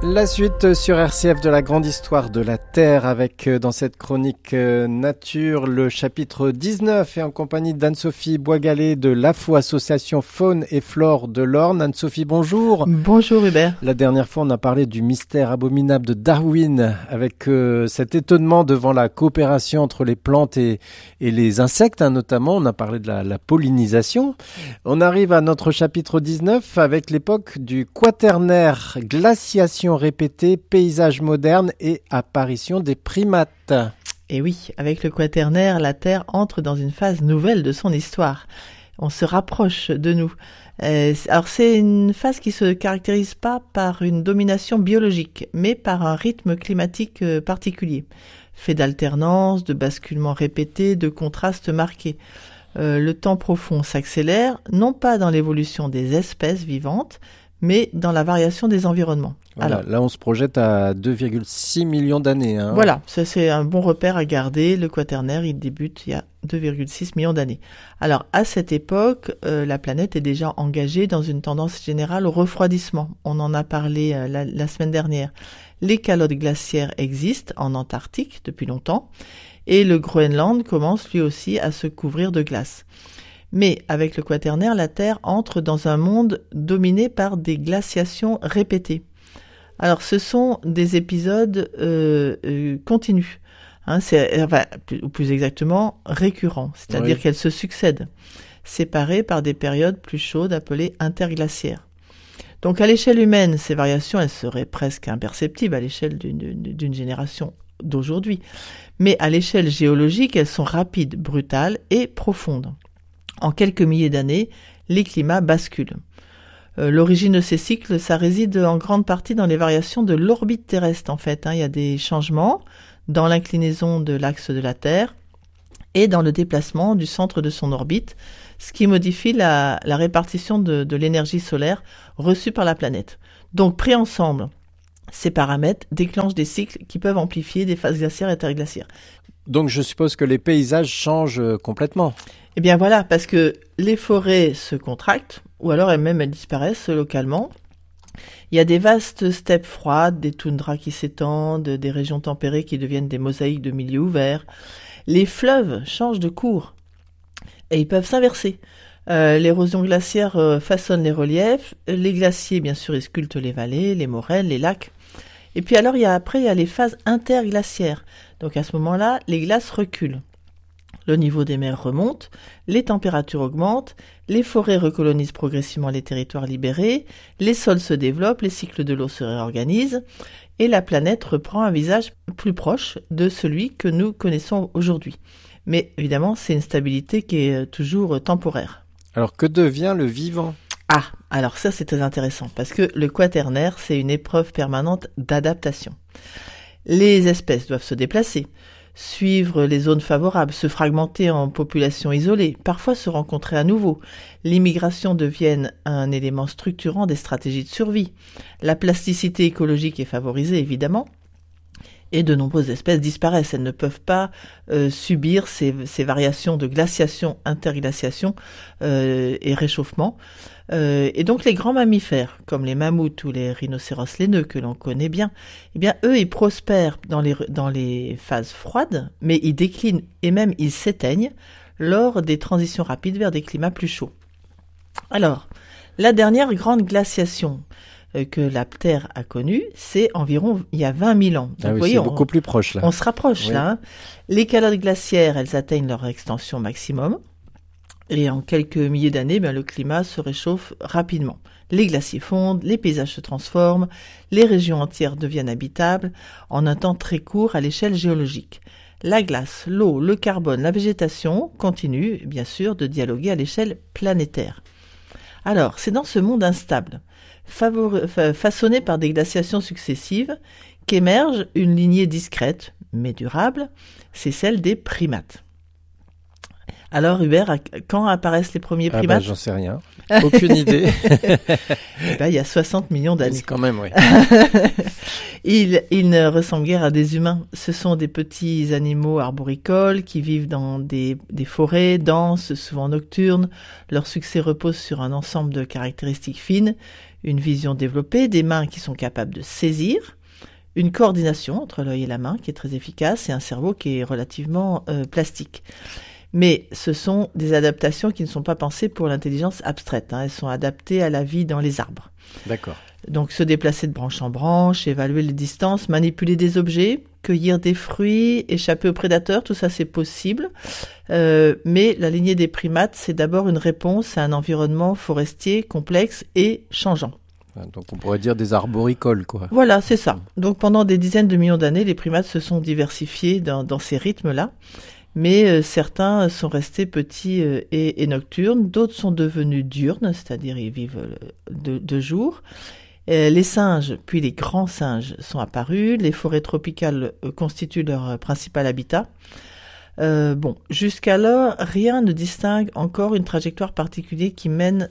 La suite sur RCF de la grande histoire de la Terre avec dans cette chronique nature le chapitre 19 et en compagnie d'Anne-Sophie Boisgalet de l'AFO, Association Faune et Flore de l'Orne. Anne-Sophie, bonjour. Bonjour Hubert. La dernière fois on a parlé du mystère abominable de Darwin avec cet étonnement devant la coopération entre les plantes et les insectes notamment. On a parlé de la pollinisation. On arrive à notre chapitre 19 avec l'époque du Quaternaire, glaciation répétée, paysage moderne et apparition des primates. Et oui, avec le Quaternaire, la Terre entre dans une phase nouvelle de son histoire. On se rapproche de nous. Alors c'est une phase qui se caractérise pas par une domination biologique, mais par un rythme climatique particulier, fait d'alternance, de basculements répétés, de contrastes marqués. Le temps profond s'accélère, non pas dans l'évolution des espèces vivantes, mais dans la variation des environnements. Voilà, Alors, là, on se projette à 2,6 millions d'années. Voilà, ça c'est un bon repère à garder. Le Quaternaire, il débute il y a 2,6 millions d'années. Alors, à cette époque, la planète est déjà engagée dans une tendance générale au refroidissement. On en a parlé la semaine dernière. Les calottes glaciaires existent en Antarctique depuis longtemps et le Groenland commence lui aussi à se couvrir de glace. Mais avec le Quaternaire, la Terre entre dans un monde dominé par des glaciations répétées. Alors, ce sont des épisodes continus, ou plus exactement récurrents, c'est-à-dire qu'elles se succèdent, séparées par des périodes plus chaudes appelées interglaciaires. Donc, à l'échelle humaine, ces variations, elles seraient presque imperceptibles à l'échelle d'une génération d'aujourd'hui. Mais à l'échelle géologique, elles sont rapides, brutales et profondes. En quelques milliers d'années, les climats basculent. L'origine de ces cycles, ça réside en grande partie dans les variations de l'orbite terrestre, en fait. Il y a des changements dans l'inclinaison de l'axe de la Terre et dans le déplacement du centre de son orbite, ce qui modifie la répartition de l'énergie solaire reçue par la planète. Donc, pris ensemble, ces paramètres déclenchent des cycles qui peuvent amplifier des phases glaciaires et interglaciaires. Donc, je suppose que les paysages changent complètement. Eh bien voilà, parce que les forêts se contractent, ou alors elles disparaissent localement. Il y a des vastes steppes froides, des toundras qui s'étendent, des régions tempérées qui deviennent des mosaïques de milieux ouverts. Les fleuves changent de cours et ils peuvent s'inverser. L'érosion glaciaire façonne les reliefs, les glaciers bien sûr ils sculptent les vallées, les moraines, les lacs. Et puis alors il y a les phases interglaciaires. Donc à ce moment-là, les glaces reculent. Le niveau des mers remonte, les températures augmentent, les forêts recolonisent progressivement les territoires libérés, les sols se développent, les cycles de l'eau se réorganisent et la planète reprend un visage plus proche de celui que nous connaissons aujourd'hui. Mais évidemment, c'est une stabilité qui est toujours temporaire. Alors, que devient le vivant ? Ah, alors ça c'est très intéressant parce que le Quaternaire, c'est une épreuve permanente d'adaptation. Les espèces doivent se déplacer, suivre les zones favorables, se fragmenter en populations isolées, parfois se rencontrer à nouveau. L'immigration devient un élément structurant des stratégies de survie. La plasticité écologique est favorisée, évidemment, et de nombreuses espèces disparaissent. Elles ne peuvent pas subir ces variations de glaciation, interglaciation et réchauffement. Et donc les grands mammifères, comme les mammouths ou les rhinocéros laineux que l'on connaît bien, eh bien eux ils prospèrent dans les phases froides, mais ils déclinent et même ils s'éteignent lors des transitions rapides vers des climats plus chauds. Alors, la dernière grande glaciation que la Terre a connue, c'est environ il y a 20 000 ans. Donc, vous voyez, c'est beaucoup plus proche là. On se rapproche là. Les calottes glaciaires, elles atteignent leur extension maximum. Et en quelques milliers d'années, le climat se réchauffe rapidement. Les glaciers fondent, les paysages se transforment, les régions entières deviennent habitables en un temps très court à l'échelle géologique. La glace, l'eau, le carbone, la végétation continuent, bien sûr, de dialoguer à l'échelle planétaire. Alors, c'est dans ce monde instable, façonné par des glaciations successives, qu'émerge une lignée discrète, mais durable, c'est celle des primates. Alors Hubert, quand apparaissent les premiers primates? J'en sais rien. Aucune idée. Il y a 60 millions d'années. C'est quand même, oui. Ils ne ressemblent guère à des humains. Ce sont des petits animaux arboricoles qui vivent dans des forêts denses, souvent nocturnes. Leur succès repose sur un ensemble de caractéristiques fines, une vision développée, des mains qui sont capables de saisir, une coordination entre l'œil et la main qui est très efficace et un cerveau qui est relativement plastique. Mais ce sont des adaptations qui ne sont pas pensées pour l'intelligence abstraite. Elles sont adaptées à la vie dans les arbres. D'accord. Donc se déplacer de branche en branche, évaluer les distances, manipuler des objets, cueillir des fruits, échapper aux prédateurs, tout ça c'est possible. Mais la lignée des primates, c'est d'abord une réponse à un environnement forestier complexe et changeant. Donc on pourrait dire des arboricoles, quoi. Voilà, c'est ça. Donc pendant des dizaines de millions d'années, les primates se sont diversifiés dans ces rythmes-là. Mais certains sont restés petits et nocturnes, d'autres sont devenus diurnes, c'est-à-dire ils vivent de jour. Les singes, puis les grands singes sont apparus, les forêts tropicales constituent leur principal habitat. Jusqu'alors, rien ne distingue encore une trajectoire particulière qui mène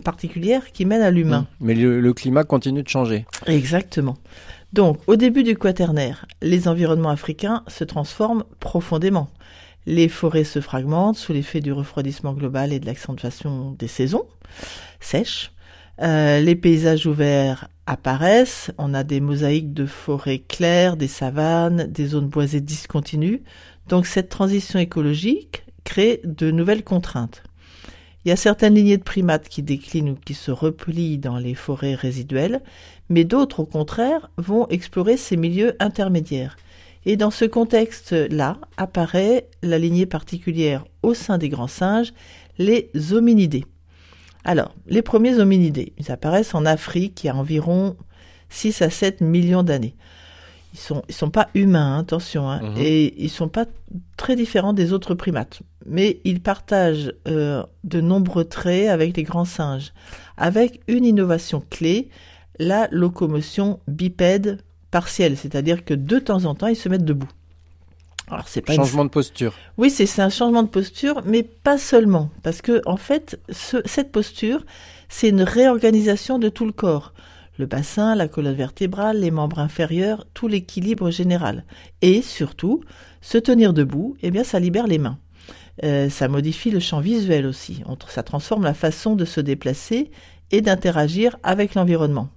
à l'humain. Mais le climat continue de changer. Exactement. Donc, au début du Quaternaire, les environnements africains se transforment profondément. Les forêts se fragmentent sous l'effet du refroidissement global et de l'accentuation des saisons sèches. Les paysages ouverts apparaissent. On a des mosaïques de forêts claires, des savanes, des zones boisées discontinues. Donc cette transition écologique crée de nouvelles contraintes. Il y a certaines lignées de primates qui déclinent ou qui se replient dans les forêts résiduelles, mais d'autres, au contraire, vont explorer ces milieux intermédiaires. Et dans ce contexte-là, apparaît la lignée particulière au sein des grands singes, les hominidés. Alors, les premiers hominidés, ils apparaissent en Afrique il y a environ 6 à 7 millions d'années. Ils sont pas humains, attention, et ils sont pas très différents des autres primates. Mais ils partagent de nombreux traits avec les grands singes, avec une innovation clé, la locomotion bipède partielle, c'est-à-dire que de temps en temps, ils se mettent debout. Alors, c'est pas changement de posture. Oui, c'est un changement de posture, mais pas seulement, parce que en fait, cette posture, c'est une réorganisation de tout le corps. Le bassin, la colonne vertébrale, les membres inférieurs, tout l'équilibre général. Et surtout, se tenir debout, ça libère les mains. Ça modifie le champ visuel aussi. Ça transforme la façon de se déplacer et d'interagir avec l'environnement.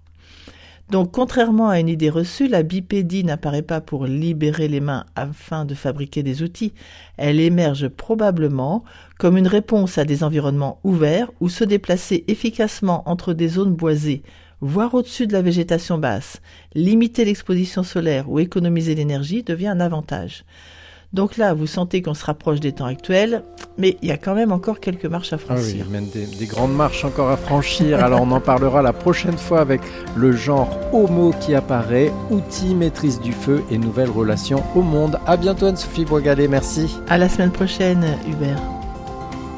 Donc, contrairement à une idée reçue, la bipédie n'apparaît pas pour libérer les mains afin de fabriquer des outils. Elle émerge probablement comme une réponse à des environnements ouverts où se déplacer efficacement entre des zones boisées, voire au-dessus de la végétation basse, limiter l'exposition solaire ou économiser l'énergie devient un avantage. Donc là, vous sentez qu'on se rapproche des temps actuels, mais il y a quand même encore quelques marches à franchir. Ah oui, même des grandes marches encore à franchir. Alors on en parlera la prochaine fois avec le genre Homo qui apparaît, outils, maîtrise du feu et nouvelles relations au monde. À bientôt Anne-Sophie Boisgalet, merci. À la semaine prochaine Hubert.